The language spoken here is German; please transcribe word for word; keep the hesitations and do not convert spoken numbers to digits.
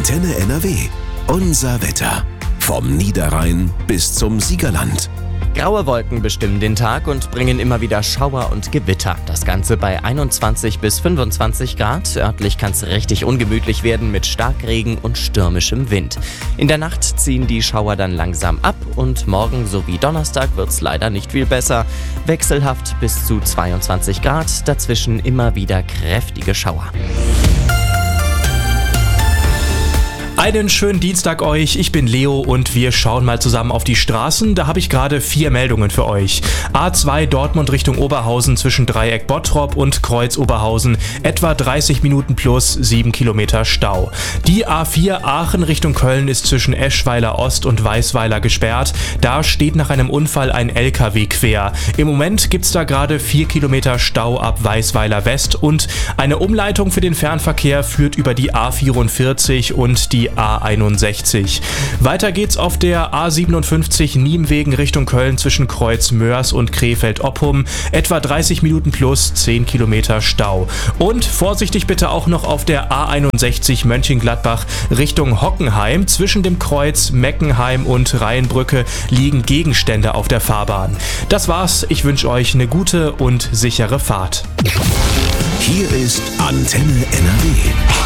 Antenne N R W. Unser Wetter. Vom Niederrhein bis zum Siegerland. Graue Wolken bestimmen den Tag und bringen immer wieder Schauer und Gewitter. Das Ganze bei einundzwanzig bis fünfundzwanzig Grad. Örtlich kann es richtig ungemütlich werden mit Starkregen und stürmischem Wind. In der Nacht ziehen die Schauer dann langsam ab und morgen sowie Donnerstag wird es leider nicht viel besser. Wechselhaft bis zu zweiundzwanzig Grad, dazwischen immer wieder kräftige Schauer. Einen schönen Dienstag euch, ich bin Leo und wir schauen mal zusammen auf die Straßen. Da habe ich gerade vier Meldungen für euch. A zwei Dortmund Richtung Oberhausen zwischen Dreieck Bottrop und Kreuz Oberhausen. Etwa dreißig Minuten plus sieben Kilometer Stau. Die A vier Aachen Richtung Köln ist zwischen Eschweiler Ost und Weißweiler gesperrt. Da steht nach einem Unfall ein L K W quer. Im Moment gibt es da gerade vier Kilometer Stau ab Weißweiler West und eine Umleitung für den Fernverkehr führt über die A vierundvierzig und die A einundsechzig. Weiter geht's auf der A siebenundfünfzig Nienwegen Richtung Köln zwischen Kreuz Mörs und Krefeld-Oppum. Etwa dreißig Minuten plus zehn Kilometer Stau. Und vorsichtig bitte auch noch auf der A einundsechzig Mönchengladbach Richtung Hockenheim. Zwischen dem Kreuz Meckenheim und Rheinbrücke liegen Gegenstände auf der Fahrbahn. Das war's. Ich wünsche euch eine gute und sichere Fahrt. Hier ist Antenne N R W.